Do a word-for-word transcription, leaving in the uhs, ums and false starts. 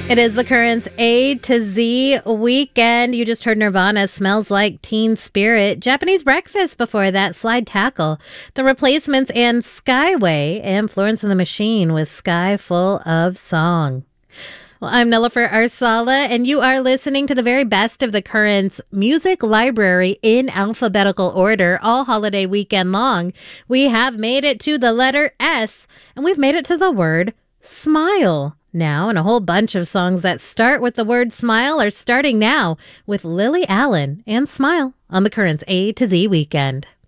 It is the Currents A to Z weekend. You just heard Nirvana, Smells Like Teen Spirit. Japanese Breakfast before that, Slide Tackle. The Replacements and Skyway. And Florence and the Machine with Sky Full of Song. Well, I'm Nilofer Arsala, and you are listening to the very best of the Currents music library in alphabetical order all holiday weekend long. We have made it to the letter S, and we've made it to the word smile. Now, and a whole bunch of songs that start with the word smile are starting now with Lily Allen and Smile on the Currents A to Z weekend.